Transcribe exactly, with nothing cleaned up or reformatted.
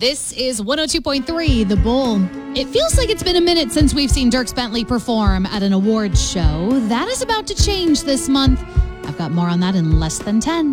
This is one oh two point three, The Bull. It feels like it's been a minute since we've seen Dierks Bentley perform at an awards show. That is about to change this month. I've got more on that in less than ten.